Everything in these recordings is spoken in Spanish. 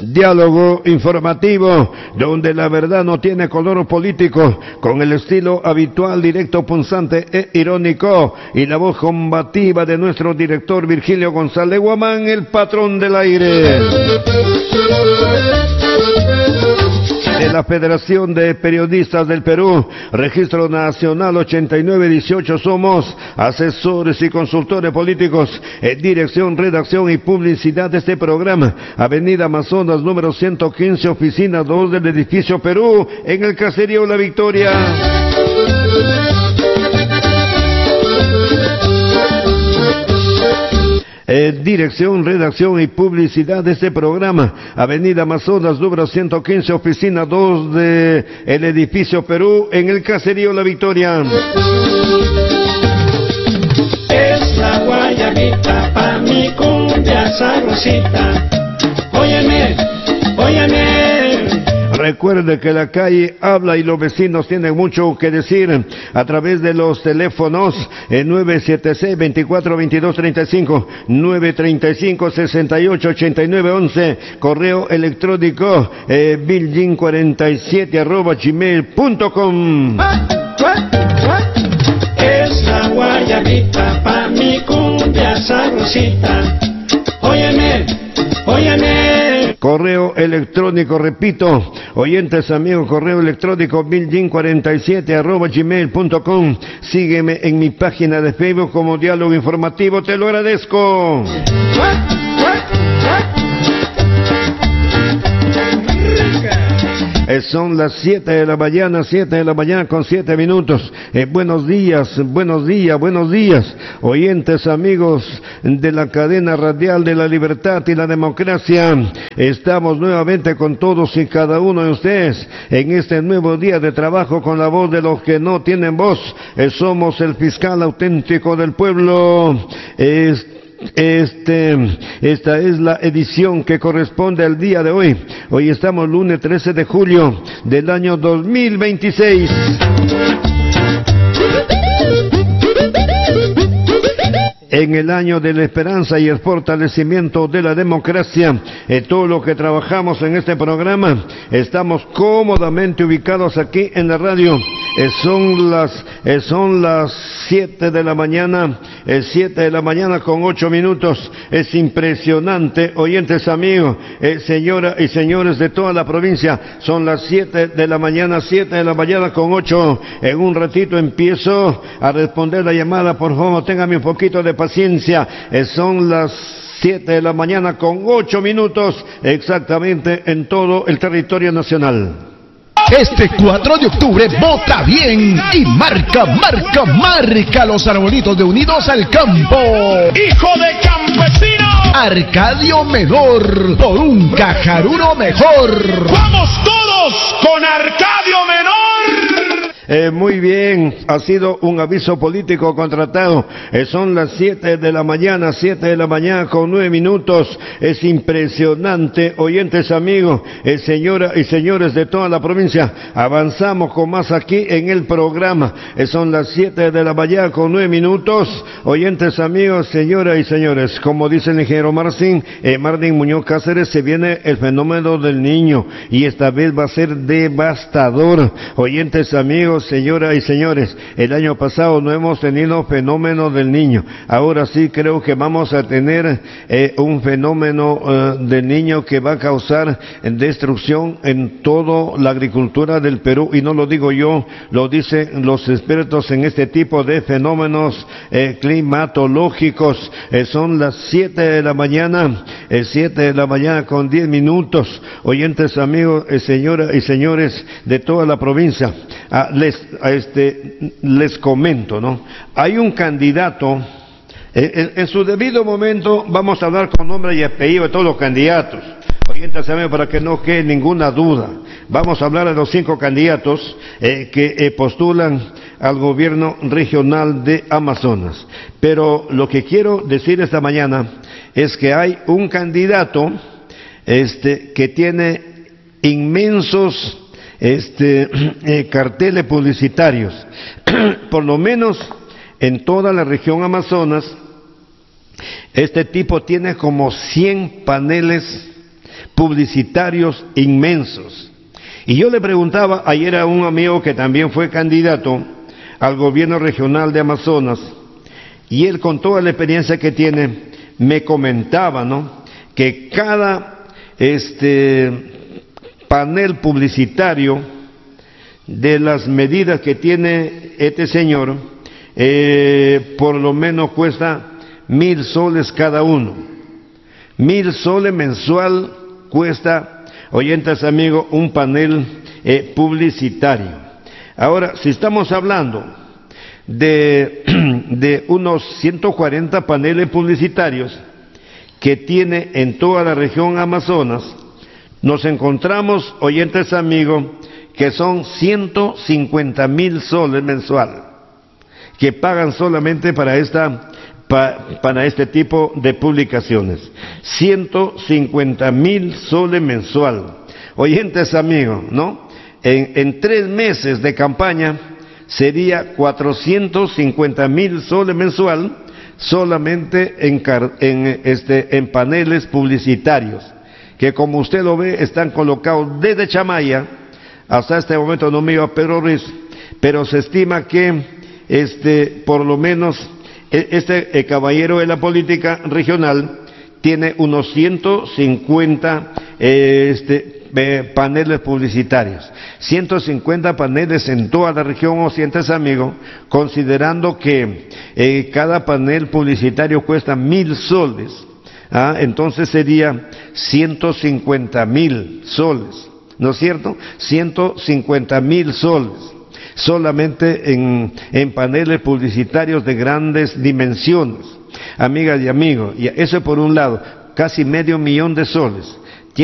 Diálogo informativo, donde la verdad no tiene color político, con el estilo habitual, directo, punzante e irónico, y la voz combativa de nuestro director Virgilio González Guamán, el patrón del aire. De la Federación de Periodistas del Perú, Registro Nacional 8918, somos asesores y consultores políticos, dirección, redacción y publicidad de este programa, Avenida Amazonas, número 115, oficina 2 del edificio Perú, en el Caserío La Victoria. Dirección, redacción y publicidad de este programa, Avenida Amazonas, número 115, oficina 2 de el edificio Perú, en el Caserío La Victoria. Es la guayabita pa' mi cumbia sabrosita. Óyeme, óyeme. Recuerde que la calle habla y los vecinos tienen mucho que decir a través de los teléfonos 976-2422-35, 935-688911, correo electrónico bilgin47@gmail.com. Es la guayabita pa' mi cumbia sabrosita. Óyeme, óyeme. Correo electrónico, repito, oyentes amigos, correo electrónico bilgin47@gmail.com. Sígueme en mi página de Facebook como Diálogo Informativo, te lo agradezco. Son las 7 de la mañana, 7 de la mañana con 7 minutos. Buenos días, buenos días, buenos días, oyentes amigos de la cadena radial de la libertad y la democracia. Estamos nuevamente con todos y cada uno de ustedes en este nuevo día de trabajo con la voz de los que no tienen voz. Somos el fiscal auténtico del pueblo. Esta es la edición que corresponde al día de hoy. Hoy estamos lunes 13 de julio del año 2026. En el año de la esperanza y el fortalecimiento de la democracia, todo lo que trabajamos en este programa, estamos cómodamente ubicados aquí en la radio. Son las 7 de la mañana, 7 de la mañana con 8 minutos. Es impresionante, oyentes amigos, señoras y señores de toda la provincia. Son las 7 de la mañana, 7 de la mañana con 8. En un ratito empiezo a responder la llamada. Por favor, téngame un poquito de paciencia. Son las 7 de la mañana con 8 minutos, exactamente en todo el territorio nacional. Este 4 de octubre vota bien y marca los arbolitos de Unidos al Campo. ¡Hijo de campesino! Arcadio Menor, por un Cajaruno mejor. ¡Vamos todos con Arcadio Menor! Muy bien, ha sido un aviso político contratado. Son las 7 de la mañana, 7 de la mañana con 9 minutos. Es impresionante, oyentes amigos, señoras y señores de toda la provincia. Avanzamos con más aquí en el programa. Son las 7 de la mañana con 9 minutos. Oyentes amigos, señoras y señores, como dice el ingeniero Martín Muñoz Cáceres, se viene el fenómeno del niño y esta vez va a ser devastador. Oyentes amigos, señoras y señores, el año pasado no hemos tenido fenómeno del niño. Ahora sí creo que vamos a tener un fenómeno del niño que va a causar destrucción en toda la agricultura del Perú, y no lo digo yo, lo dicen los expertos en este tipo de fenómenos climatológicos. Son las 7 de la mañana, 7 de la mañana con 10 minutos. Oyentes amigos, señoras y señores de toda la provincia, les comento, ¿no? Hay un candidato, en su debido momento vamos a hablar con nombre y apellido de todos los candidatos. Oyentes amigos, para que no quede ninguna duda, vamos a hablar de los 5 candidatos que postulan al gobierno regional de Amazonas. Pero lo que quiero decir esta mañana es que hay un candidato que tiene inmensos carteles publicitarios. Por lo menos en toda la región Amazonas, este tipo tiene como 100 paneles publicitarios inmensos. Y yo le preguntaba ayer a un amigo que también fue candidato al gobierno regional de Amazonas, y él, con toda la experiencia que tiene, me comentaba, ¿no?, que cada panel publicitario de las medidas que tiene este señor, por lo menos cuesta 1.000 soles cada uno. 1.000 soles mensual cuesta, oyentes amigos, un panel publicitario. Ahora, si estamos hablando de unos 140 paneles publicitarios que tiene en toda la región Amazonas, nos encontramos, oyentes amigos, que son 150.000 soles mensual, que pagan solamente para este tipo de publicaciones. 150.000 soles mensual. Oyentes amigos, ¿no? En 3 meses de campaña sería 450.000 soles mensual solamente en paneles publicitarios, que, como usted lo ve, están colocados desde Chamaya hasta este momento. No me iba a Pedro Ruiz, pero se estima que por lo menos el caballero de la política regional tiene unos 150 paneles publicitarios, 150 paneles en toda la región, oyentes amigos, considerando que cada panel publicitario cuesta 1.000 soles. Entonces sería 150.000 soles, ¿no es cierto? 150.000 soles solamente en paneles publicitarios de grandes dimensiones, amigas y amigos. Y eso por un lado, casi $500,000 de soles.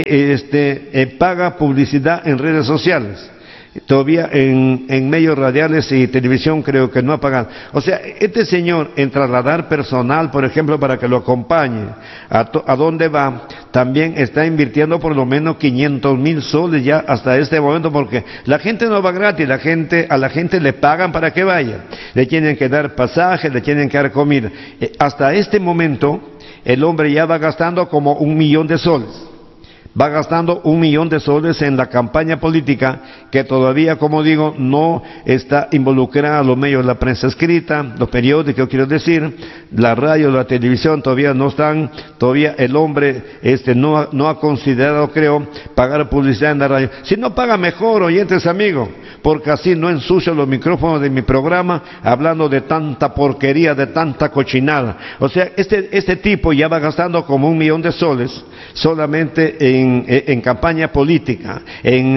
Paga publicidad en redes sociales. Todavía en medios radiales y televisión creo que no ha pagado. O sea, este señor, en trasladar personal, por ejemplo, para que lo acompañe a dónde va, también está invirtiendo por lo menos 500.000 soles ya hasta este momento, porque la gente no va gratis, a la gente le pagan para que vaya, le tienen que dar pasaje, le tienen que dar comida. Hasta este momento el hombre ya va gastando como 1.000.000 de soles. Va gastando 1.000.000 de soles en la campaña política, que todavía, como digo, no está involucrada los medios de la prensa escrita, los periódicos, quiero decir, la radio, la televisión todavía no están, todavía el hombre no ha considerado, creo, pagar publicidad en la radio. Si no paga, mejor, oyentes amigos, porque así no ensucio los micrófonos de mi programa hablando de tanta porquería, de tanta cochinada. O sea, este tipo ya va gastando como 1.000.000 de soles solamente en campaña política, en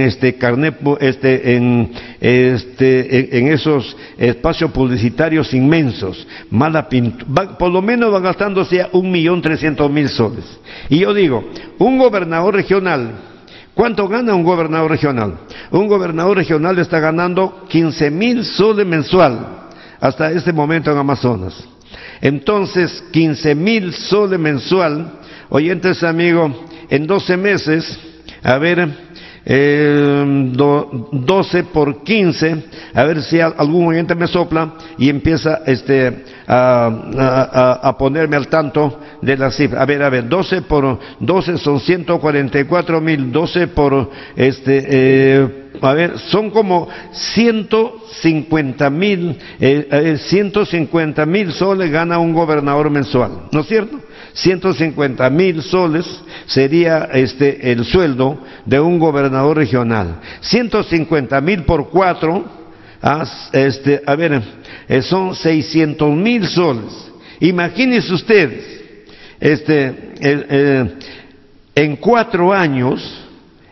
esos espacios publicitarios inmensos. Por lo menos va gastándose a 1.300.000 soles. Y yo digo, un gobernador regional, ¿cuánto gana un gobernador regional? Un gobernador regional está ganando 15.000 soles mensual hasta este momento en Amazonas. Entonces, 15.000 soles mensual, oyentes amigos, en 12 meses, 12 por 15, a ver si algún oyente me sopla y empieza a ponerme al tanto de la cifra. A ver, 12 por 12 son 144.000, 12 por son como 150.000 soles gana un gobernador mensual, ¿no es cierto? 150.000 soles sería el sueldo de un gobernador regional. 150.000 por 4, son 600.000 soles. Imagínense ustedes, en 4 años,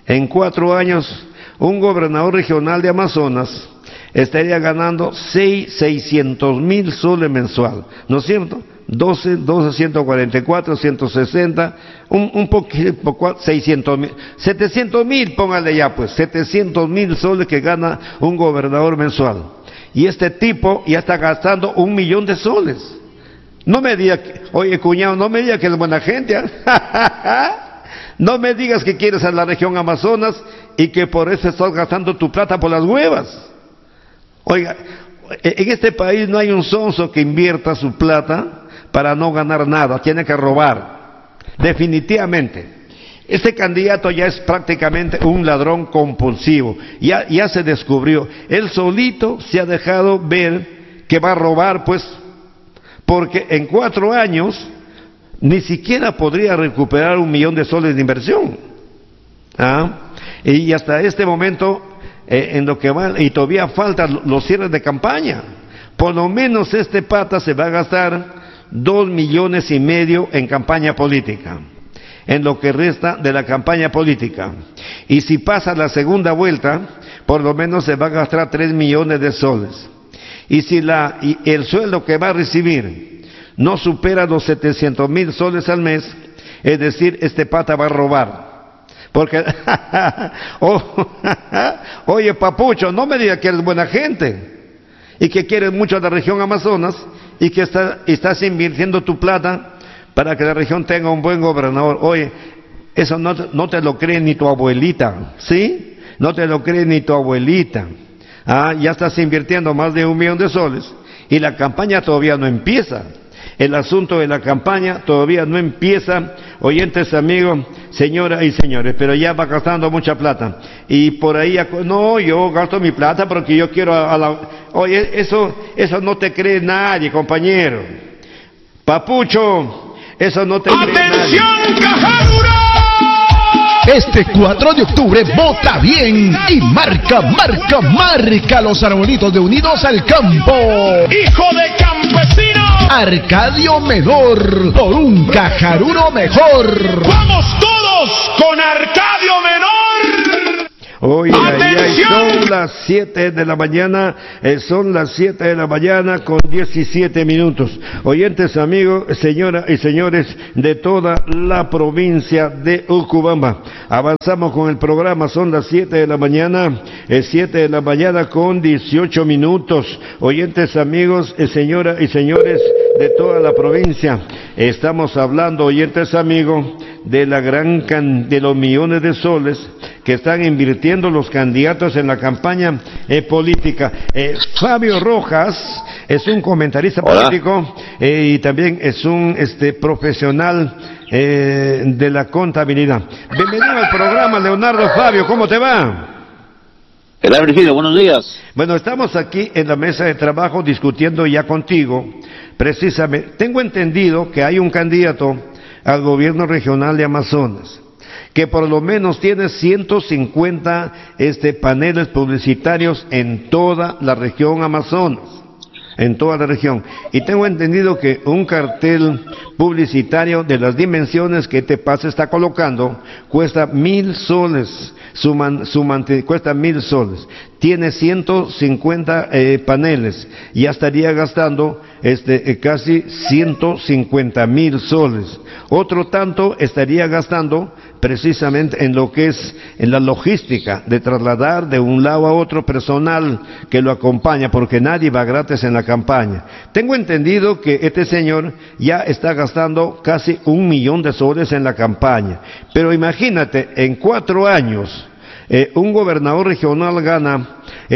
un gobernador regional de Amazonas estaría ganando 600.000 soles mensual, ¿no es cierto? 12, 144, 160, un poquito, 600.000, 700.000, póngale ya pues, 700.000 soles que gana un gobernador mensual. Y este tipo ya está gastando 1.000.000 de soles. No me diga, oye cuñado, no me diga que es buena gente, ¿eh? No me digas que quieres a la región Amazonas y que por eso estás gastando tu plata por las huevas. Oiga, en este país no hay un sonso que invierta su plata para no ganar nada, tiene que robar, definitivamente. Este candidato ya es prácticamente un ladrón compulsivo, ya se descubrió, él solito se ha dejado ver que va a robar, pues, porque en 4 años ni siquiera podría recuperar 1 millón de soles de inversión. Y hasta este momento, en lo que va, y todavía faltan los cierres de campaña, por lo menos este pata se va a gastar 2,5 millones en campaña política, en lo que resta de la campaña política. Y si pasa la segunda vuelta, por lo menos se va a gastar 3 millones de soles. Y si el sueldo que va a recibir no supera los 700,000 soles al mes, es decir, este pata va a robar. Porque, oye, papucho, no me digas que eres buena gente y que quieres mucho a la región Amazonas y que estás invirtiendo tu plata para que la región tenga un buen gobernador. Oye, eso no te lo cree ni tu abuelita, ¿sí? No te lo cree ni tu abuelita. Ya estás invirtiendo más de 1 millón de soles y la campaña todavía no empieza. El asunto de la campaña todavía no empieza, oyentes, amigos, señoras y señores, pero ya va gastando mucha plata. Y por ahí, no, yo gasto mi plata porque yo quiero Oye, eso no te cree nadie, compañero. Papucho, eso no te cree nadie. ¡Atención, Cajadura! Este 4 de octubre vota bien y marca los arbolitos de Unidos al Campo. ¡Hijo de campesino! Arcadio Menor, por un Cajaruno mejor. ¡Vamos todos con Arcadio Menor! Oye, son las 7 de la mañana, son las 7 de la mañana con 17 minutos. Oyentes, amigos, señoras y señores de toda la provincia de Urubamba. Avanzamos con el programa, son las 7 de la mañana, 7 de la mañana con 18 minutos. Oyentes, amigos, señoras y señores de toda la provincia. Estamos hablando, oyentes, amigos, de de los millones de soles que están invirtiendo los candidatos en la campaña política. Fabio Rojas es un comentarista político y también es un profesional de la contabilidad. Bienvenido al programa, Leonardo. Fabio, ¿cómo te va? Buenos días. Bueno, estamos aquí en la mesa de trabajo discutiendo ya contigo, precisamente. Tengo entendido que hay un candidato al gobierno regional de Amazonas que por lo menos tiene 150 paneles publicitarios en toda la región Amazonas, en toda la región. Y tengo entendido que un cartel publicitario de las dimensiones que este pase está colocando cuesta 1,000 soles, cuesta 1,000 soles. Tiene 150 paneles, ya estaría gastando casi 150,000 soles. Otro tanto estaría gastando precisamente en lo que es en la logística de trasladar de un lado a otro personal que lo acompaña, porque nadie va gratis en la campaña. Tengo entendido que este señor ya está gastando casi 1 millón de soles en la campaña, pero imagínate, en 4 años un gobernador regional gana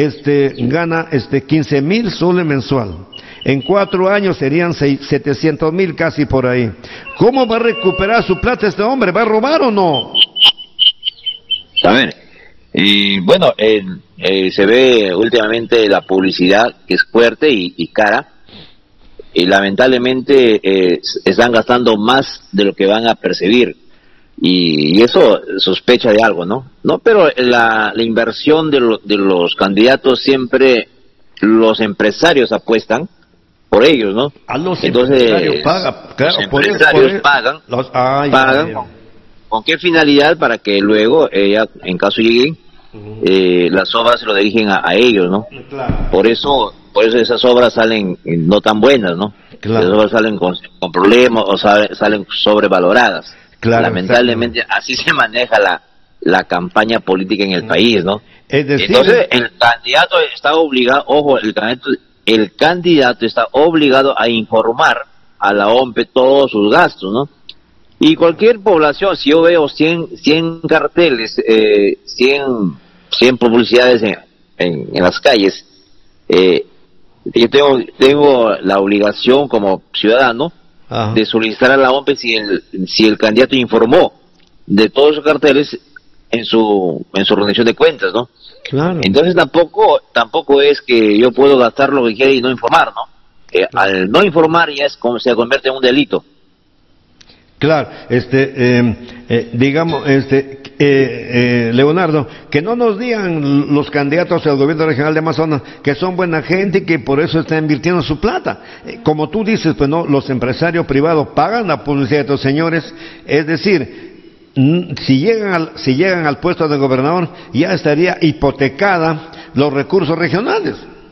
15,000 soles mensual. En 4 años serían 700,000 casi por ahí. ¿Cómo va a recuperar su plata este hombre? ¿Va a robar o no? A ver, y bueno, se ve últimamente la publicidad que es fuerte y cara, y lamentablemente están gastando más de lo que van a percibir, y eso sospecha de algo, ¿no? No, pero la inversión de los candidatos siempre los empresarios apuestan por ellos, ¿no? Entonces, empresarios pagan, claro, los empresarios pagan ¿con qué finalidad? Para que luego, en caso lleguen, las obras se lo dirigen a ellos, ¿no? Claro. Por eso esas obras salen no tan buenas, ¿no? Claro. Las obras salen con problemas o salen sobrevaloradas. Claro, lamentablemente así se maneja la campaña política en el país, ¿no? Es decir, entonces el candidato está obligado, el candidato está obligado a informar a la OMPE todos sus gastos, ¿no? Y cualquier población, si yo veo 100 carteles, 100 publicidades en las calles, yo tengo la obligación como ciudadano de solicitar a la OMPE si el candidato informó de todos esos carteles en su rendición de cuentas, ¿no? Claro. Entonces tampoco es que yo puedo gastar lo que quiera y no informar, ¿no? Al no informar ya es como se convierte en un delito. Claro, digamos, Leonardo, que no nos digan los candidatos al gobierno regional de Amazonas que son buena gente y que por eso están invirtiendo su plata. Como tú dices, pues no, los empresarios privados pagan la publicidad de estos señores, es decir, si llegan al puesto de gobernador, ya estaría hipotecada los recursos regionales.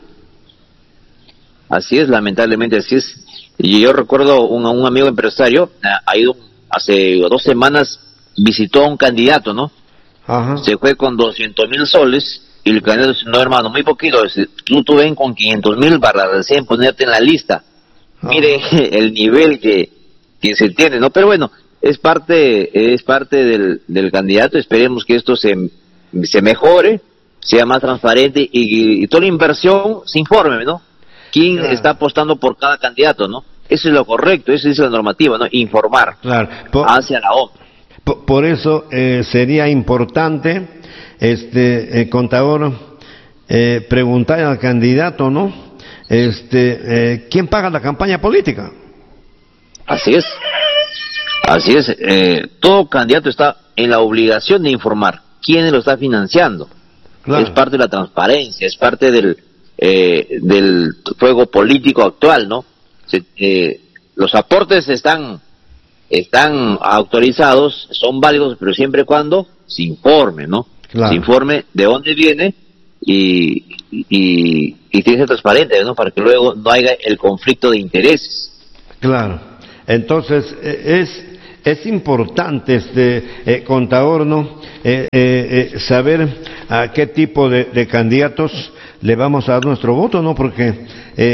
Así es, lamentablemente así es. Y yo recuerdo un amigo empresario, ha ido hace 2 semanas, visitó a un candidato, ¿no? Ajá. Se fue con 200.000 soles y el candidato dice, no hermano, muy poquito, tú ven con 500.000 para recién ponerte en la lista. Ajá. Mire el nivel que se tiene, ¿no? Pero bueno, es parte del candidato, esperemos que esto se mejore, sea más transparente y toda la inversión se informe, ¿no? ¿Quién está apostando por cada candidato, no? Eso es lo correcto, eso es la normativa, ¿no? Informar hacia la obra. Por eso sería importante, contador, preguntar al candidato, ¿no? ¿Quién paga la campaña política? Así es. Todo candidato está en la obligación de informar quién lo está financiando. Claro. Es parte de la transparencia, es parte del juego político actual, ¿no? Los aportes están autorizados, son válidos, pero siempre y cuando se informe, ¿no? Claro. Se informe de dónde viene y tiene que ser transparente, ¿no? Para que luego no haya el conflicto de intereses. Claro. Entonces, es importante, contador, ¿no? Saber a qué tipo de candidatos le vamos a dar nuestro voto, ¿no? Porque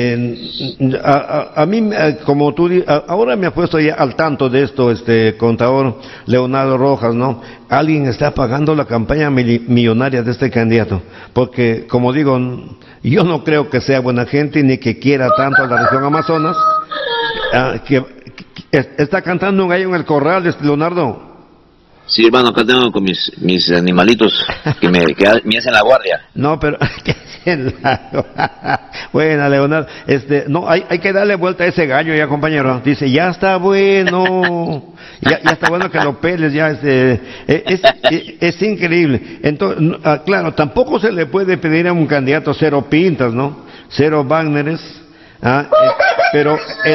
a mí, como tú ahora me he puesto ya al tanto de esto, contador Leonardo Rojas, ¿no? Alguien está pagando la campaña millonaria de este candidato, porque, como digo, yo no creo que sea buena gente ni que quiera tanto a la región Amazonas, que está cantando un gallo en el corral, Leonardo. Sí, hermano, acá tengo con mis animalitos que me hacen la guardia. No, pero buena, Leonardo. No, hay que darle vuelta a ese gallo ya, compañero. Dice, ya está bueno, ya está bueno que lo peles, ya es increíble. Entonces, claro, tampoco se le puede pedir a un candidato 0 pintas, ¿no? 0 Wagneres, pero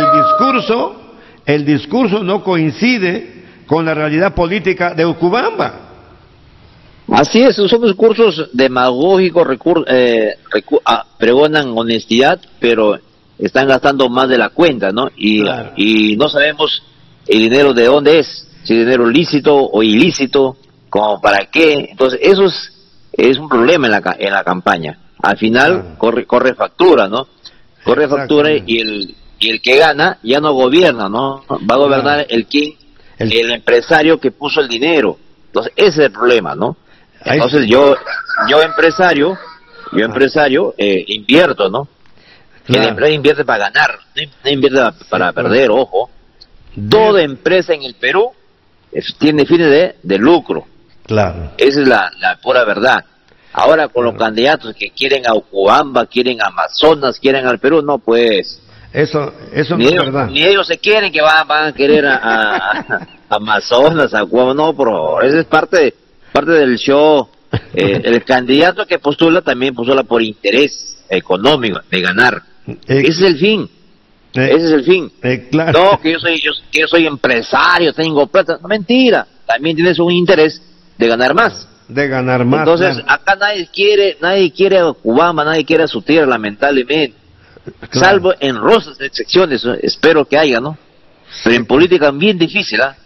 el discurso no coincide con la realidad política de Ucubamba. Así es, son discursos demagógicos, pregonan honestidad, pero están gastando más de la cuenta, ¿no? Claro. Y no sabemos el dinero de dónde es, si es dinero lícito o ilícito, como para qué. Entonces, eso es un problema en la campaña. Al final, corre factura, ¿no? Corre factura y el que gana ya no gobierna, ¿no? Va a gobernar el empresario que puso el dinero. Entonces ese es el problema, ¿no? Entonces yo empresario invierto, ¿no? Claro. El empresario invierte para ganar, no invierte para perder, ojo. Toda empresa en el Perú tiene fines de lucro. Claro. Esa es la pura verdad. Ahora con los candidatos que quieren a Ucubamba, quieren a Amazonas, quieren al Perú, no, pues eso no es verdad. Ni ellos se quieren que van a querer a Amazonas, a Ucubamba, no, pero eso es parte del show. El candidato que postula también postula por interés económico, de ganar. Ese es el fin. Ese es el fin. Claro. No, que yo soy empresario, tengo plata. No, mentira. También tienes un interés de ganar más. Entonces, acá nadie quiere a Ucubamba, nadie quiere a su tierra, lamentablemente. Claro. Salvo en rosas excepciones, espero que haya, ¿no? Pero en política bien difícil, ¿ah?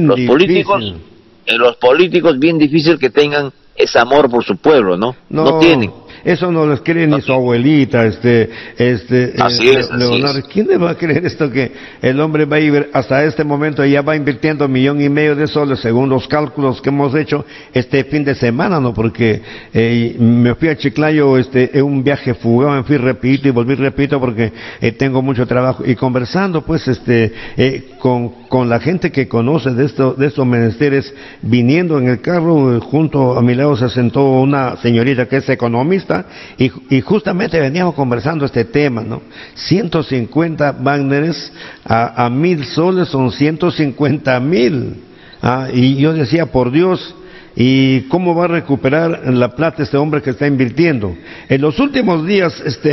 Los políticos bien difícil que tengan ese amor por su pueblo, ¿no? No tienen. Eso no les cree ni su abuelita, así es, Leonardo. ¿Quién le va a creer esto que el hombre va a ir hasta este momento ya va invirtiendo $1.5 millones de soles según los cálculos que hemos hecho este fin de semana, ¿no? Porque me fui a Chiclayo en un viaje fugado, me fui repito y volví repito porque tengo mucho trabajo y conversando pues con la gente que conoce de estos menesteres, viniendo en el carro, junto a mi lado se sentó una señorita que es economista, y justamente veníamos conversando este tema, ¿no? 150 Wagneres a 1.000 soles son 150.000. Y yo decía, por Dios, ¿y cómo va a recuperar la plata este hombre que está invirtiendo? En los últimos días,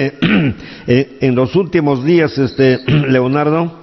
Leonardo,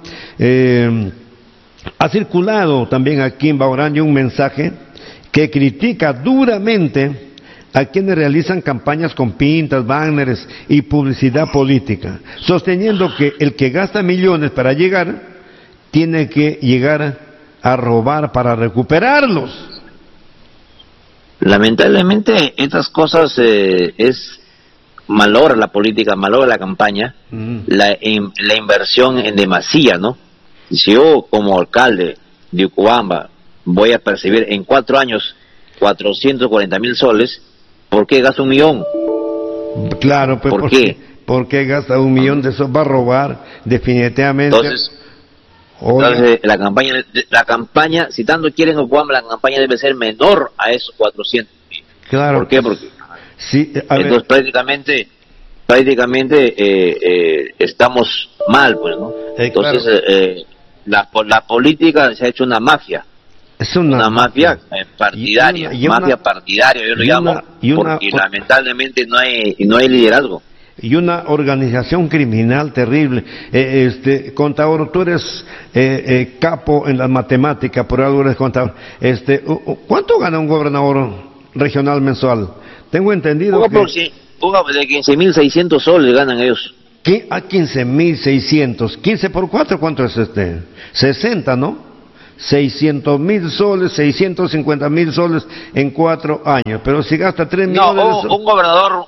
ha circulado también aquí en Baorania un mensaje que critica duramente a quienes realizan campañas con pintas, banners y publicidad política, sosteniendo que el que gasta millones para llegar, tiene que llegar a robar para recuperarlos. Lamentablemente estas cosas es malogra la política, malogra la campaña, la inversión en demasía, ¿no? Si yo como alcalde de Ucubamba voy a percibir en 4 años 440.000 soles, ¿por qué gasto 1 millón? Claro, pues ¿por qué? ¿Por qué gasta 1 millón de esos? Va a robar, definitivamente. Entonces la campaña, si tanto quieren Ucubamba, la campaña debe ser menor a esos 400.000. Claro. ¿Por qué? Porque sí, entonces prácticamente estamos mal, pues, ¿no? Entonces claro. La política se ha hecho una mafia. Es una mafia partidaria, partidaria, yo lo llamo, porque lamentablemente no hay liderazgo. Y una organización criminal terrible. Contador, tú eres capo en la matemática, por algo eres contador. ¿Cuánto gana un gobernador regional mensual? Tengo entendido que... de 15.600 soles ganan ellos. A 15.600. 15 por 4, ¿cuánto es 60, ¿no? 600.000 soles, 650.000 soles en 4 años. Pero si gasta 3 millones... No, un gobernador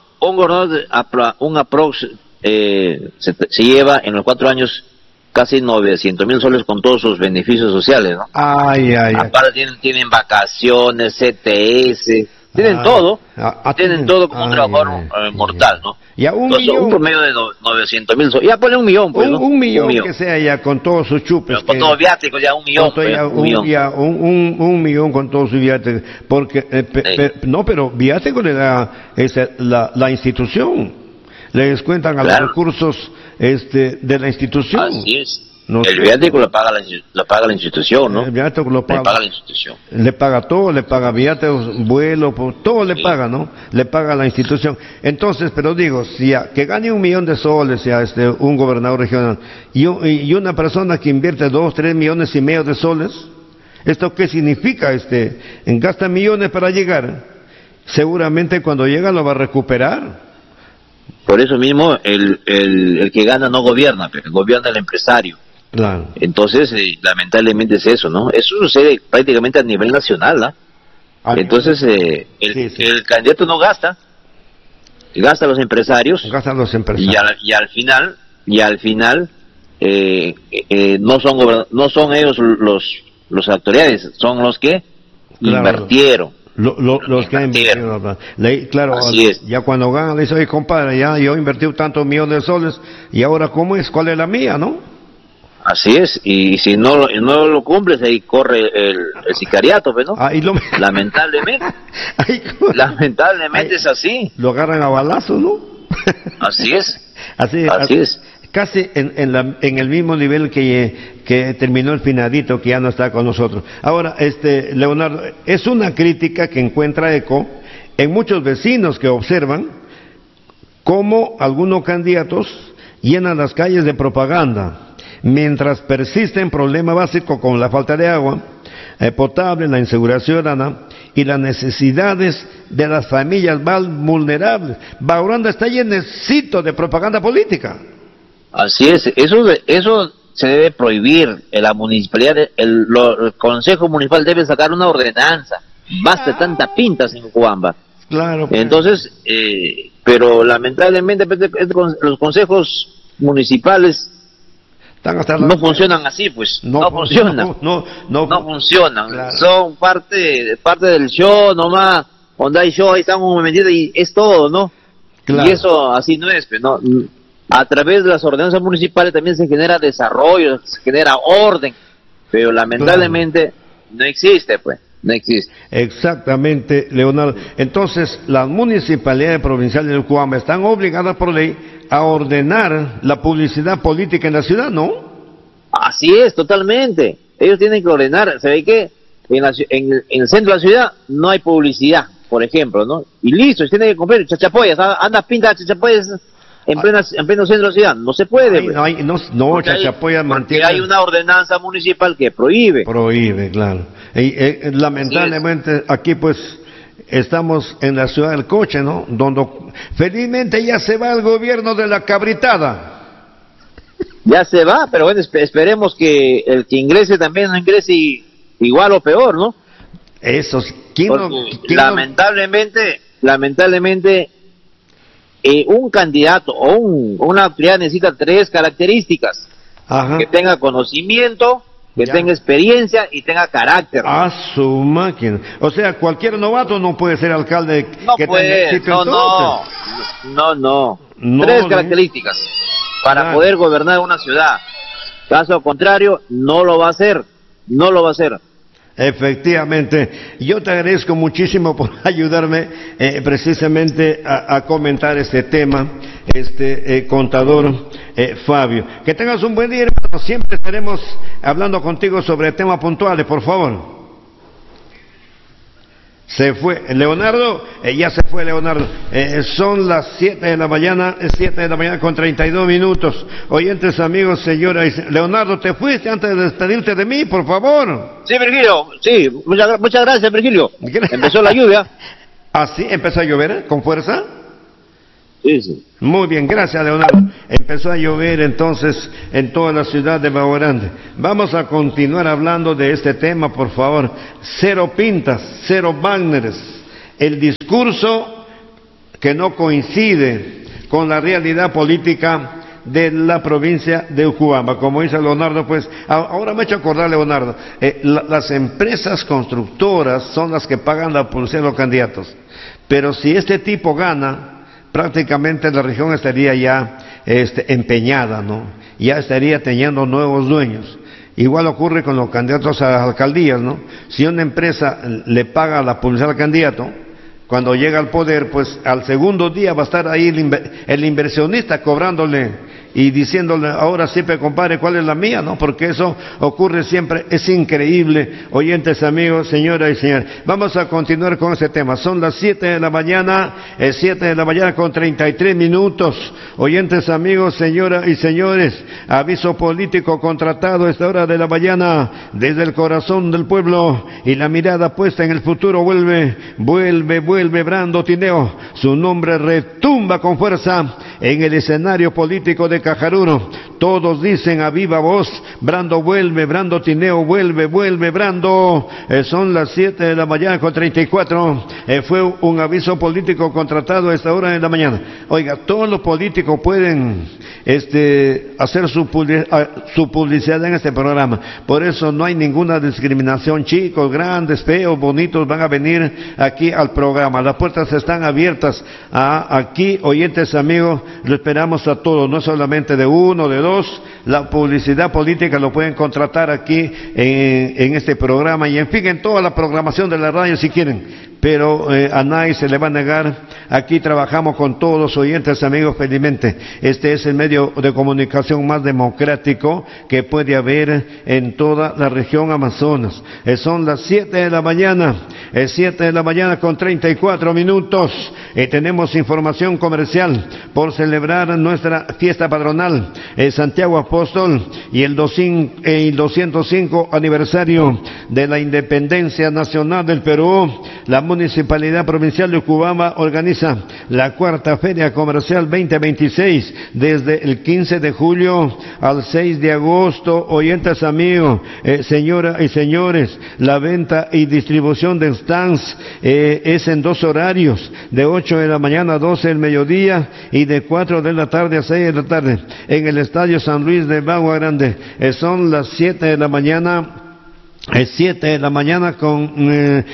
aprox se lleva en los 4 años casi 900.000 soles con todos sus beneficios sociales, ¿no? Aparte tienen vacaciones, CTS, tienen todo, tienen todo como un trabajador mortal, ¿no? Ya un promedio de 900.000 soles, ya ponle 1 millón, pues, ¿no? Un millón que sea ya con todos sus chupes. Con todos los viáticos, ya 1 millón. Un millón con todos sus viáticos, porque, pero viáticos le da la institución, le descuentan a los recursos de la institución. Así es. El viático lo paga la institución, ¿no? El viático lo paga la institución. Le paga todo, le paga viáticos, vuelo, todo le paga, ¿no? Le paga la institución. Entonces, pero digo, si que gane 1 millón de soles ya un gobernador regional y una persona que invierte 2, 3 millones y medio de soles, ¿esto qué significa? Gasta millones para llegar. Seguramente cuando llega lo va a recuperar. Por eso mismo el que gana no gobierna, pero gobierna el empresario. Claro. Entonces, lamentablemente es eso, ¿no? Eso sucede prácticamente a nivel nacional, ¿no? Entonces, el candidato no gasta, gasta a los empresarios. Gastan los empresarios. Y al final, no son ellos las autoridades, son los que invirtieron. Los que han invertido, claro, ya cuando ganan, le dice, oye compadre, ya yo invertí tantos millones de soles, y ahora ¿cómo es? ¿Cuál es la mía, no? Así es, y si no lo cumples, ahí corre el sicariato, ¿no? Lamentablemente, es así. Lo agarran a balazos, ¿no? Así es. Así es. Casi en el mismo nivel que terminó el finadito, que ya no está con nosotros. Ahora, Leonardo, es una crítica que encuentra eco en muchos vecinos que observan cómo algunos candidatos llenan las calles de propaganda, mientras persisten problemas básicos como la falta de agua potable, la inseguridad ciudadana y las necesidades de las familias más vulnerables. Baorania está llenecito de propaganda política. Así es, eso se debe prohibir. La municipalidad, el Consejo Municipal debe sacar una ordenanza. Basta tanta pintas en Ucubamba. Claro. Entonces, pero lamentablemente los consejos municipales no funcionan así, pues. No funcionan. No funcionan. Claro. Son parte del show nomás. Cuando hay show, ahí están un momentito y es todo, ¿no? Claro. Y eso así no es, pues, ¿no? A través de las ordenanzas municipales también se genera desarrollo, se genera orden. pero lamentablemente no existe, pues, no existe. Exactamente, Leonardo. Entonces, las municipalidades provinciales de Ucuamba están obligadas por ley a ordenar la publicidad política en la ciudad, ¿no? Así es, totalmente. Ellos tienen que ordenar. ¿Se ve que en el centro de la ciudad no hay publicidad, por ejemplo, ¿no? Y listo, tienen que comprar chachapoyas, anda pinta chachapoyas en pleno centro de la ciudad. No se puede. No, chachapoyas mantiene. Hay una ordenanza municipal que prohíbe. Prohíbe, claro. Lamentablemente aquí pues estamos en la ciudad del coche, ¿no? Donde felizmente ya se va el gobierno de la cabritada. Ya se va, pero bueno, esperemos que el que ingrese también no ingrese igual o peor, ¿no? Eso, lamentablemente, un candidato o una autoridad necesita 3 características. Ajá. Que tenga conocimiento, que tenga experiencia y tenga carácter. A su máquina. O sea, cualquier novato no puede ser alcalde. No puede, no. 3 características para poder gobernar una ciudad. Caso contrario, no lo va a hacer. Efectivamente, yo te agradezco muchísimo por ayudarme precisamente a comentar este tema, contador Fabio. Que tengas un buen día, hermano. Siempre estaremos hablando contigo sobre temas puntuales, por favor. Se fue Leonardo, ya se fue Leonardo. Son las 7 de la mañana con 32 minutos. Oyentes, amigos, señoras. Leonardo, ¿te fuiste antes de despedirte de mí, por favor? Sí, Virgilio, sí, muchas gracias, Virgilio. Empezó la lluvia. ¿Ah, sí? ¿Empezó a llover con fuerza? Sí. Muy bien, gracias, Leonardo. Empezó a llover entonces en toda la ciudad de Bahía Grande. Vamos a continuar hablando de este tema, por favor. 0 pintas, 0 banners. El discurso que no coincide con la realidad política de la provincia de Ucuamba. Como dice Leonardo, pues, ahora me he hecho acordar, Leonardo, las empresas constructoras son las que pagan la publicidad de los candidatos. Pero si este tipo gana, prácticamente la región estaría ya empeñada, ¿no? Ya estaría teniendo nuevos dueños. Igual ocurre con los candidatos a las alcaldías, ¿no? Si una empresa le paga la publicidad al candidato, cuando llega al poder, pues al segundo día va a estar ahí el inversionista cobrándole y diciéndole, ahora siempre compadre, ¿cuál es la mía? ¿No? Porque eso ocurre siempre, es increíble. Oyentes, amigos, señoras y señores, vamos a continuar con este tema. Son las 7 de la mañana, 7 de la mañana con 33 minutos. Oyentes, amigos, señoras y señores, aviso político contratado a esta hora de la mañana desde el corazón del pueblo y la mirada puesta en el futuro. Vuelve Brando Tineo. Su nombre retumba con fuerza en el escenario político de Cajaruno. Todos dicen a viva voz, Brando vuelve, Brando Tineo vuelve Brando. Son las 7 de la mañana con 34. Fue un aviso político contratado a esta hora de la mañana. Oiga, todos los políticos pueden hacer su publicidad en este programa. Por eso no hay ninguna discriminación. Chicos, grandes, feos, bonitos, van a venir aquí al programa. Las puertas están abiertas aquí, oyentes, amigos. Lo esperamos a todos, no solamente de uno, de dos. La publicidad política lo pueden contratar aquí en este programa y en fin, en toda la programación de la radio si quieren. Pero a nadie se le va a negar. Aquí trabajamos con todos los oyentes, amigos, felizmente. Este es el medio de comunicación más democrático que puede haber en toda la región Amazonas. Son las 7 de la mañana, 7 de la mañana con 34 minutos. Tenemos información comercial por celebrar nuestra fiesta patronal, Santiago Apóstol, y el 205 aniversario de la independencia nacional del Perú. La Municipalidad Provincial de Ucuamba organiza la cuarta Feria Comercial 2026 desde el 15 de julio al 6 de agosto. Oyentes, amigos, señoras y señores, la venta y distribución de stands es en 2 horarios, de 8 de la mañana a 12 del mediodía y de 4 de la tarde a 6 de la tarde en el Estadio San Luis de Bahía Grande. Son las 7 de la mañana, 7 de la mañana con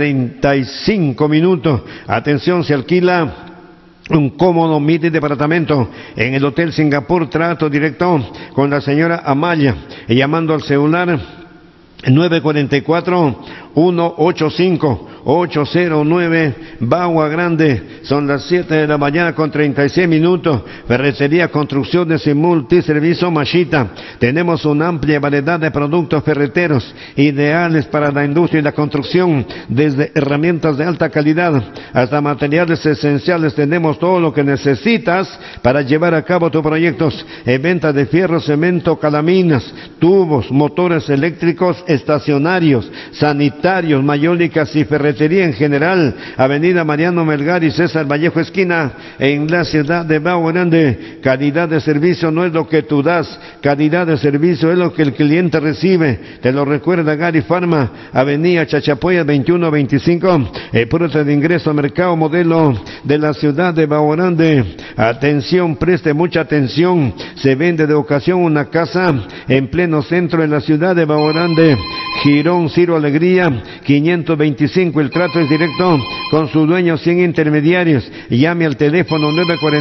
35 minutos. Atención, se alquila un cómodo mini departamento en el Hotel Singapur. Trato directo con la señora Amaya, llamando al celular 944-185-809, Bagua Grande. Son las 7 de la mañana con 36 minutos. Ferretería, construcciones y multiservicio Mashita. Tenemos una amplia variedad de productos ferreteros ideales para la industria y la construcción, desde herramientas de alta calidad hasta materiales esenciales. Tenemos todo lo que necesitas para llevar a cabo tus proyectos. Venta de fierro, cemento, calaminas, tubos, motores eléctricos, estacionarios, sanitarios, mayólicas y ferretería en general. Avenida Mariano Melgar y César Vallejo esquina en la ciudad de Bagua Grande. Calidad de servicio no es lo que tú das, calidad de servicio es lo que el cliente recibe. Te lo recuerda Gary Pharma, Avenida Chachapoya 2125, puerta de ingreso a Mercado Modelo de la ciudad de Bagua Grande. Atención, preste mucha atención, se vende de ocasión una casa en pleno centro de la ciudad de Bagua Grande. Girón Ciro Alegría 525, el trato es directo con su dueño sin intermediarios. Llame al teléfono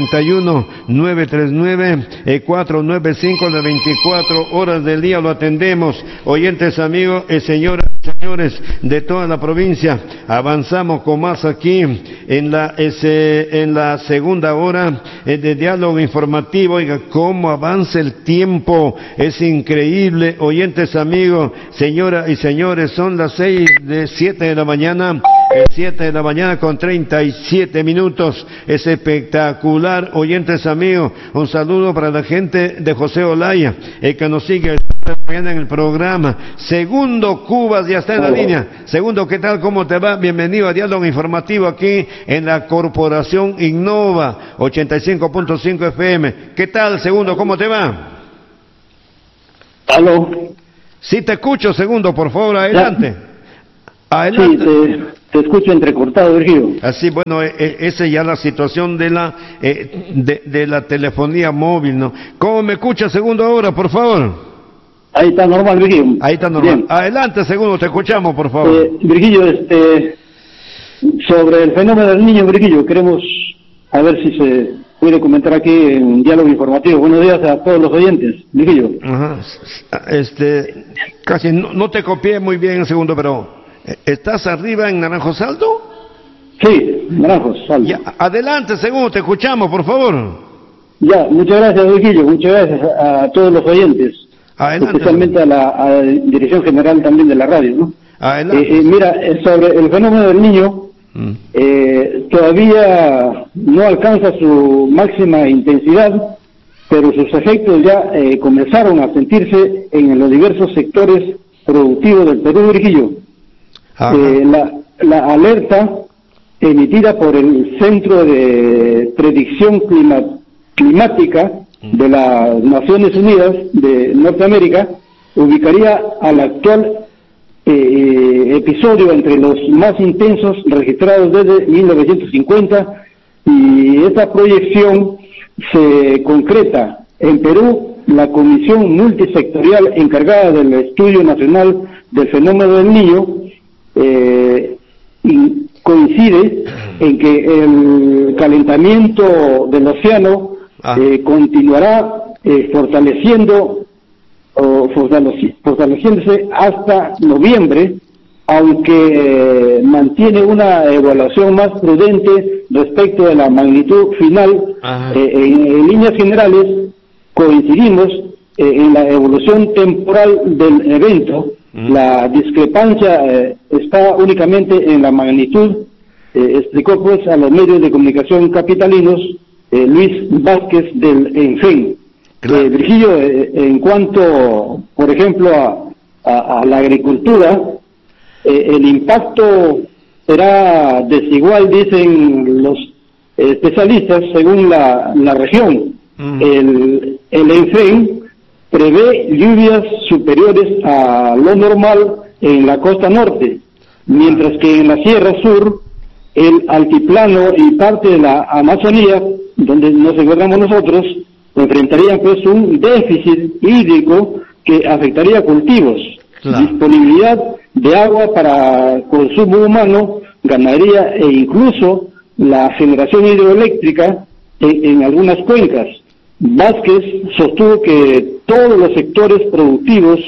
941-939-495, las 24 horas del día lo atendemos. Oyentes, amigos, señoras y señores de toda la provincia, avanzamos con más aquí en la segunda hora de diálogo informativo. Oiga, cómo avanza el tiempo, es increíble. Oyentes, amigos, señoras y señores, son las 7 de la mañana, 7 de la mañana con 37 minutos, es espectacular. Oyentes, amigos, un saludo para la gente de José Olaya, que nos sigue en el programa. Segundo Cubas ya está en la línea. Segundo, ¿qué tal? ¿Cómo te va? Bienvenido a Diálogo Informativo aquí en la Corporación Innova 85.5 FM. ¿Qué tal, Segundo? ¿Cómo te va? ¿Aló? Sí, te escucho, Segundo, por favor, adelante. Adelante. Sí, te escucho entrecortado, Virgilio. Así, bueno, esa ya la situación de la telefonía móvil, ¿no? ¿Cómo me escucha, Segundo, ahora, por favor? Ahí está normal, Virgilio. Ahí está normal. Bien. Adelante, Segundo, te escuchamos, por favor. Virgilio, sobre el fenómeno del niño, Virgilio, queremos a ver si se puede comentar aquí en Diálogo Informativo. Buenos días a todos los oyentes, Virgilio. Ajá. Casi no te copié muy bien, Segundo, pero ¿estás arriba en Naranjo Saldo? Sí, Naranjo Saldo. Ya, adelante, Segundo, te escuchamos, por favor. Ya, muchas gracias, Virgilio, muchas gracias a todos los oyentes. Adelante. Especialmente a la Dirección General también de la radio, ¿no? Adelante. Mira, sobre el fenómeno del niño, todavía no alcanza su máxima intensidad, pero sus efectos ya comenzaron a sentirse en los diversos sectores productivos del Perú, Virgilio. La alerta emitida por el Centro de Predicción Climática de las Naciones Unidas de Norteamérica ubicaría al actual episodio entre los más intensos registrados desde 1950, y esta proyección se concreta en Perú. La Comisión Multisectorial encargada del Estudio Nacional del Fenómeno del Niño coincide en que el calentamiento del océano continuará fortaleciéndose hasta noviembre, aunque mantiene una evaluación más prudente respecto de la magnitud final. En líneas generales coincidimos en la evolución temporal del evento. La discrepancia está únicamente en la magnitud, explicó pues a los medios de comunicación capitalinos Luis Vázquez del ENFEN. Claro. Virgilio, en cuanto, por ejemplo, a la agricultura, el impacto será desigual, dicen los especialistas, según la región. El ENFEN prevé lluvias superiores a lo normal en la costa norte, mientras que en la Sierra Sur, el altiplano y parte de la Amazonía, donde nos encontramos nosotros, enfrentarían pues un déficit hídrico que afectaría cultivos, disponibilidad de agua para consumo humano, ganadería e incluso la generación hidroeléctrica en algunas cuencas. Vázquez sostuvo que todos los sectores productivos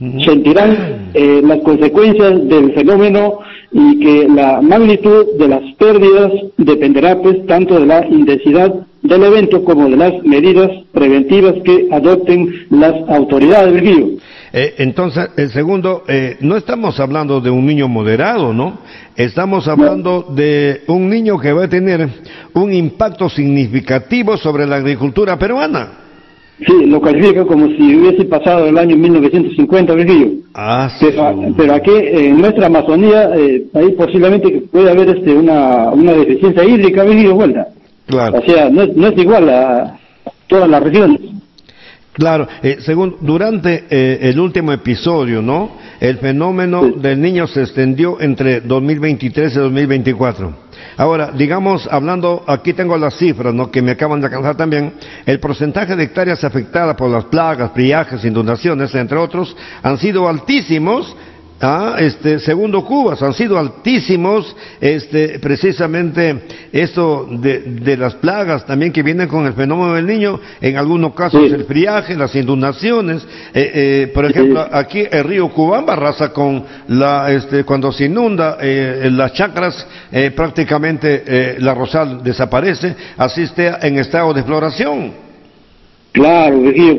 sentirán las consecuencias del fenómeno y que la magnitud de las pérdidas dependerá pues tanto de la intensidad del evento como de las medidas preventivas que adopten las autoridades, Virgilio. Entonces, el segundo, no estamos hablando de un niño moderado, ¿no? Estamos hablando de un niño que va a tener un impacto significativo sobre la agricultura peruana. Sí, lo califica como si hubiese pasado el año 1950, Virgilio. Sí. Pero aquí, en nuestra Amazonía, ahí posiblemente puede haber una deficiencia hídrica, Virgilio, vuelta. Claro. O sea, no es igual a todas las regiones. Claro, durante el último episodio, ¿no? El fenómeno del niño se extendió entre 2023 y 2024. Ahora, digamos, hablando, aquí tengo las cifras, ¿no? Que me acaban de alcanzar también. El porcentaje de hectáreas afectadas por las plagas, friajes, inundaciones, entre otros, han sido altísimos. Segundo Cubas, han sido altísimos, precisamente esto de las plagas también que vienen con el fenómeno del niño, en algunos casos el friaje, las inundaciones, por ejemplo, aquí el río Cubamba arrasa con cuando se inunda las chacras, prácticamente la rosal desaparece, así está en estado de floración. Claro, Virgilio,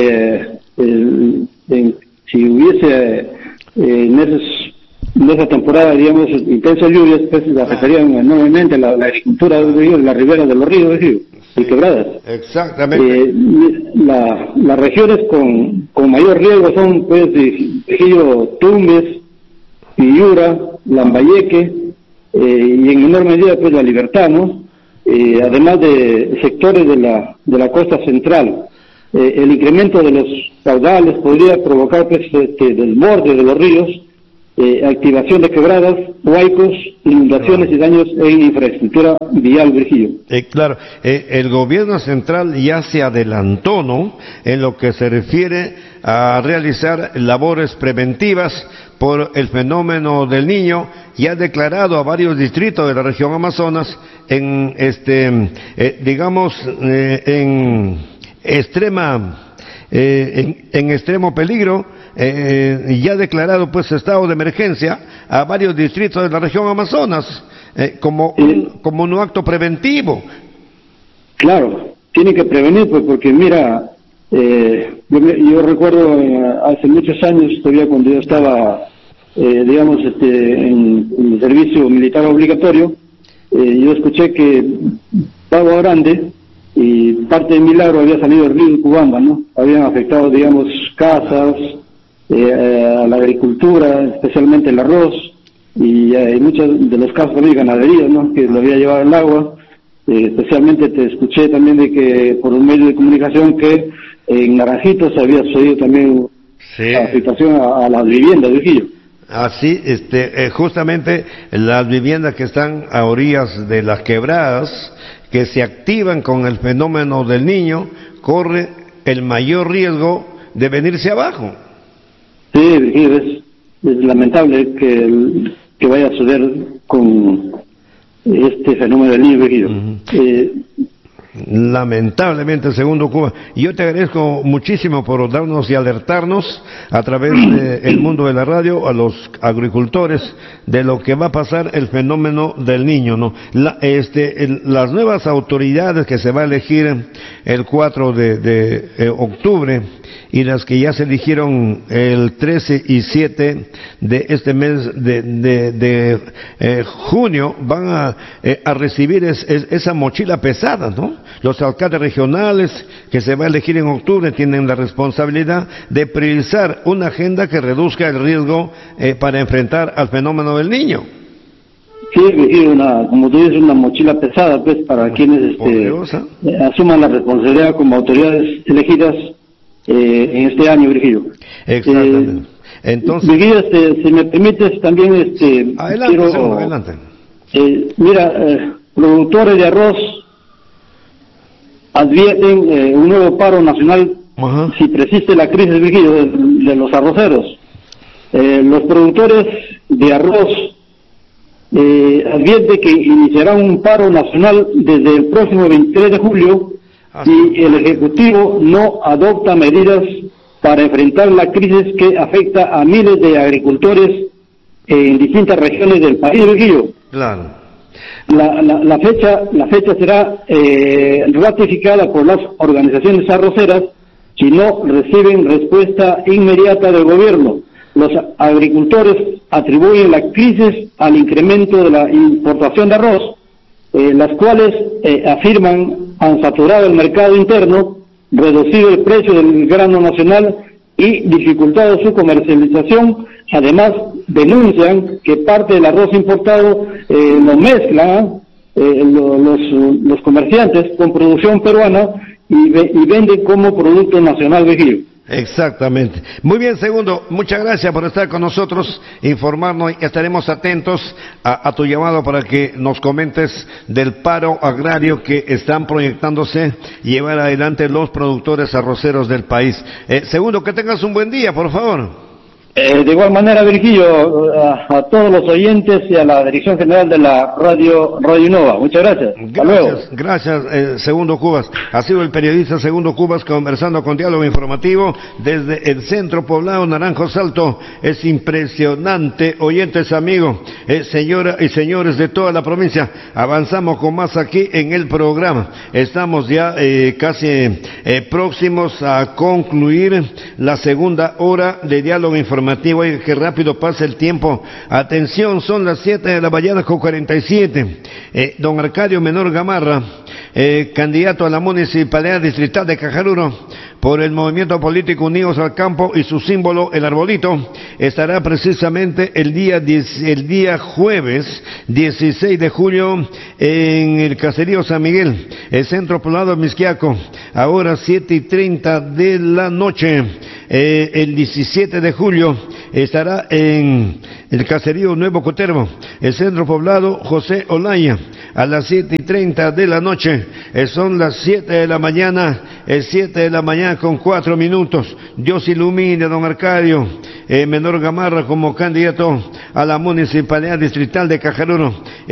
pues, si hubiese en esa temporada, digamos, intensas lluvias, pues afectarían enormemente la agricultura de la ribera de los ríos y quebradas. Exactamente. Las regiones con mayor riesgo son, pues, Tumbes, Piura, Lambayeque, y en menor medida, pues, La Libertad, ¿no? Además de sectores de la costa central. El incremento de los caudales podría provocar pues, desborde de los ríos, activación de quebradas, huaicos, inundaciones y daños en infraestructura vial, Virgilio. Claro, el gobierno central ya se adelantó, ¿no?, en lo que se refiere a realizar labores preventivas por el fenómeno del niño, y ha declarado a varios distritos de la región Amazonas en extremo peligro, y ha declarado pues estado de emergencia a varios distritos de la región Amazonas, como un acto preventivo. Claro, tiene que prevenir, pues, porque mira, yo recuerdo hace muchos años, todavía cuando yo estaba, digamos, en el servicio militar obligatorio, yo escuché que Pavo Grande y parte de Milagro había salido el río Cubamba, ¿no? Habían afectado, digamos, casas, a la agricultura, especialmente el arroz, y en muchos de los casos también ganadería, ¿no?, que lo había llevado el agua. Especialmente te escuché también de que por un medio de comunicación que en Naranjitos había sucedido también afectación a las viviendas, Virgilio. Así, justamente las viviendas que están a orillas de las quebradas, que se activan con el fenómeno del niño, corre el mayor riesgo de venirse abajo. Sí, Virgilio, es lamentable que vaya a suceder con este fenómeno del niño, Virgilio. Lamentablemente, segundo Cuba. Y yo te agradezco muchísimo por darnos y alertarnos a través del mundo de la radio a los agricultores de lo que va a pasar el fenómeno del niño, ¿no? Las nuevas autoridades que se va a elegir el 4 de octubre y las que ya se eligieron el 13 y 7 de este mes de junio van a recibir esa mochila pesada, ¿no? Los alcaldes regionales que se va a elegir en octubre tienen la responsabilidad de priorizar una agenda que reduzca el riesgo para enfrentar al fenómeno del niño. Sí, como tú dices, una mochila pesada, pues, para quienes asuman la responsabilidad como autoridades elegidas en este año, Virgilio. Exactamente. Entonces, Virgilio, si me permites también, adelante. Mira, productores de arroz advierten un nuevo paro nacional si persiste la crisis, Virgilio, de los arroceros. Los productores de arroz advierten que iniciarán un paro nacional desde el próximo 23 de julio si el Ejecutivo no adopta medidas para enfrentar la crisis que afecta a miles de agricultores en distintas regiones del país, Virgilio. Claro. La fecha será ratificada por las organizaciones arroceras si no reciben respuesta inmediata del gobierno. Los agricultores atribuyen la crisis al incremento de la importación de arroz, las cuales afirman han saturado el mercado interno, reducido el precio del grano nacional y dificultado su comercialización. Además, denuncian que parte del arroz importado lo mezclan los comerciantes con producción peruana y venden como producto nacional, Virgilio. Exactamente. Muy bien, Segundo, muchas gracias por estar con nosotros, informarnos, y estaremos atentos a tu llamado para que nos comentes del paro agrario que están proyectándose llevar adelante los productores arroceros del país. Segundo, que tengas un buen día, por favor. De igual manera, Virgilio, a todos los oyentes y a la Dirección General de la Radio Nova. Muchas gracias. Hasta luego. Gracias, Segundo Cubas. Ha sido el periodista Segundo Cubas conversando con Diálogo Informativo desde el centro poblado Naranjo Salto. Es impresionante, oyentes amigos, señoras y señores de toda la provincia. Avanzamos con más aquí en el programa. Estamos ya casi próximos a concluir la segunda hora de Diálogo Informativo. Oiga, que rápido pasa el tiempo. Atención, son las 7 de la mañana con 47. Don Arcadio Menor Gamarra, candidato a la Municipalidad Distrital de Cajaruro por el Movimiento Político Unidos al Campo y su símbolo, el arbolito, estará precisamente el día jueves 16 de julio en el caserío San Miguel, el centro poblado de Mixquiaco, ahora 7:30 de la noche. El 17 de julio estará en el caserío Nuevo Coterbo, el centro poblado José Olaya, a las 7:30 de la noche. Son las 7 de la mañana, 7 de la mañana con 4 minutos. Dios ilumine a don Arcadio Menor Gamarra como candidato a la Municipalidad Distrital de Cajaruro.